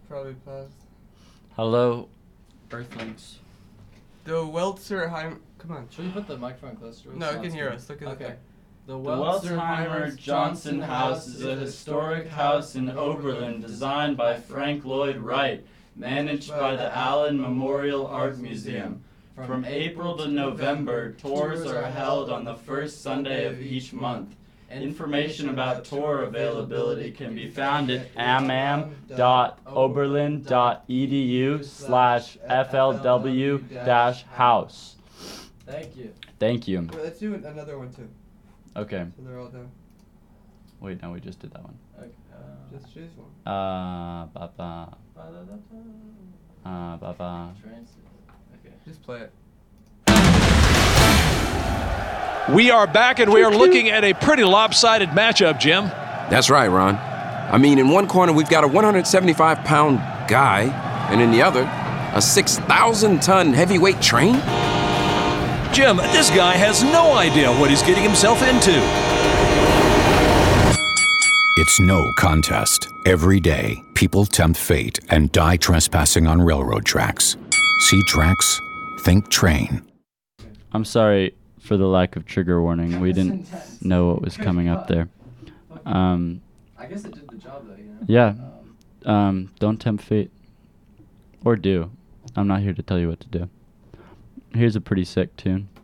Probably paused. Hello, Earthlings. The Weltzerheim. Come on. Should we put the microphone closer to us? No, it can hear us. Look at the thing. The Weltzheimer Johnson House is a historic house in Oberlin designed by Frank Lloyd Wright, managed by the Allen Memorial Art Museum. From April to November, tours are held on the first Sunday of each month. Information about tour availability can be found at amam.oberlin.edu/flw-house. Thank you. Thank you. Well, let's do another one too. Okay. So they're all done. Wait, no, we just did that one. Okay, Just choose one. Ba-ba. Ba-ba. Okay. Just play it. We are back, and we are looking at a pretty lopsided matchup, Jim. That's right, Ron. I mean, in one corner, we've got a 175-pound guy, and in the other, a 6,000-ton heavyweight train? Jim, this guy has no idea what he's getting himself into. It's no contest. Every day, people tempt fate and die trespassing on railroad tracks. See tracks? Think train. I'm sorry for the lack of trigger warning. We didn't know what was coming up there. I guess it did the job, though, you know? Yeah. Don't tempt fate. Or do. I'm not here to tell you what to do. Here's a pretty sick tune.